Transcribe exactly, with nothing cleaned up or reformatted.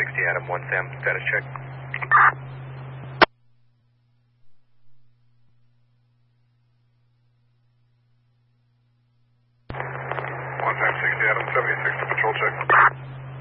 sixty Adam, one Sam, status check. one Sam, sixty Adam, seventy-six to patrol check.